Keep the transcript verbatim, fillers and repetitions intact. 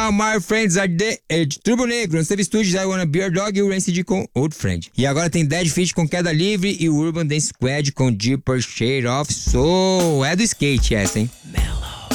Now My Friends Are The Edge. Turbo Negro, no Save Studios, I Wanna Be Your Dog e o Rancid com Old Friend. E agora tem Dead Fish com Queda Livre e o Urban Dance Squad com Deeper Shade of Soul. É do skate essa, hein?